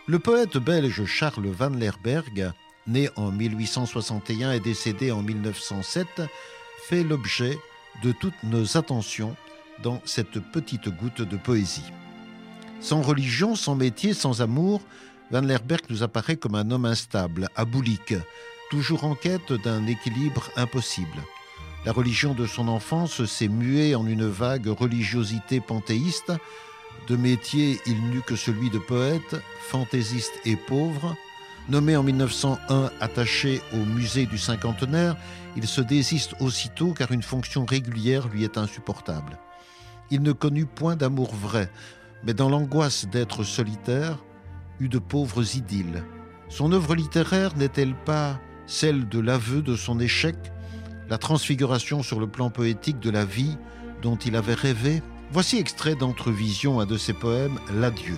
Le poète belge Charles Van Lerberghe, né en 1861 et décédé en 1907, fait l'objet de toutes nos attentions dans cette petite goutte de poésie. Sans religion, sans métier, sans amour, Van Lerberghe nous apparaît comme un homme instable, aboulique, toujours en quête d'un équilibre impossible. La religion de son enfance s'est muée en une vague religiosité panthéiste. De métier, il n'eut que celui de poète, fantaisiste et pauvre. Nommé en 1901 attaché au musée du cinquantenaire, il se désiste aussitôt car une fonction régulière lui est insupportable. Il ne connut point d'amour vrai, mais dans l'angoisse d'être solitaire, eut de pauvres idylles. Son œuvre littéraire n'est-elle pas celle de l'aveu de son échec, la transfiguration sur le plan poétique de la vie dont il avait rêvé? Voici extrait d'Entrevision, un de ses poèmes, L'Adieu.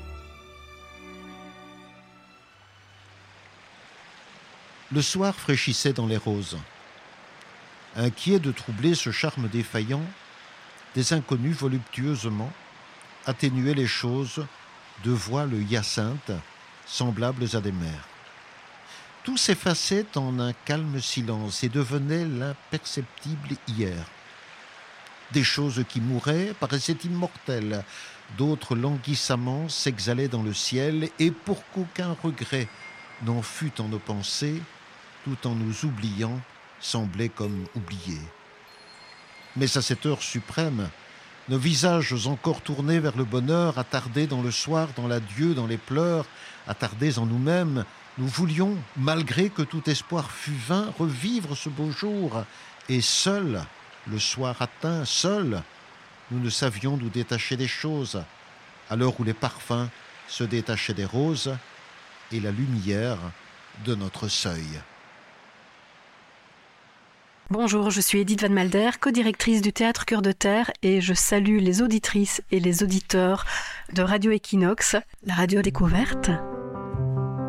Le soir fraîchissait dans les roses. Inquiets de troubler ce charme défaillant, des inconnus voluptueusement atténuaient les choses de voiles hyacinthes semblables à des mers. Tout s'effaçait en un calme silence et devenait l'imperceptible hier. Des choses qui mouraient paraissaient immortelles, d'autres languissamment s'exhalaient dans le ciel, et pour qu'aucun regret n'en fût en nos pensées, tout en nous oubliant, semblait comme oubliés. Mais à cette heure suprême, nos visages encore tournés vers le bonheur, attardés dans le soir, dans l'adieu, dans les pleurs, attardés en nous-mêmes, nous voulions, malgré que tout espoir fût vain, revivre ce beau jour. Et seul, le soir atteint, seul, nous ne savions nous détacher des choses, à l'heure où les parfums se détachaient des roses et la lumière de notre seuil. Bonjour, je suis Edith Van Malder, co-directrice du Théâtre Cœur de Terre, et je salue les auditrices et les auditeurs de Radio Equinox, la radio découverte.